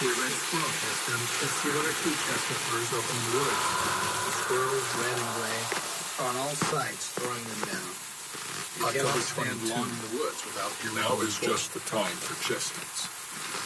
see a red squirrel, Chester. Let's see one or two chestnut burrs up in the woods. The squirrels, red and gray, are on all sides throwing them down. You cannot stand long in the woods without your Now is just the time for chestnuts.